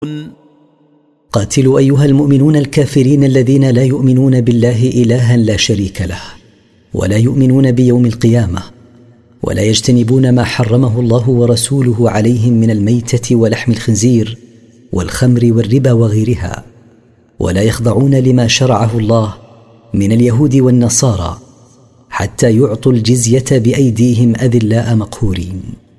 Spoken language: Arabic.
قاتلوا أيها المؤمنون الكافرين الذين لا يؤمنون بالله إلها لا شريك له، ولا يؤمنون بيوم القيامة، ولا يجتنبون ما حرمه الله ورسوله عليهم من الميتة ولحم الخنزير والخمر والربا وغيرها، ولا يخضعون لما شرعه الله من اليهود والنصارى حتى يعطوا الجزية بأيديهم أذلاء مقهورين.